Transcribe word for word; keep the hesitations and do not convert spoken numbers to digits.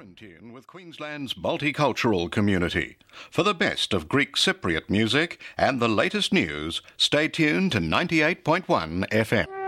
in tune with Queensland's multicultural community. For the best of Greek Cypriot music and the latest news, stay tuned to ninety-eight point one F M.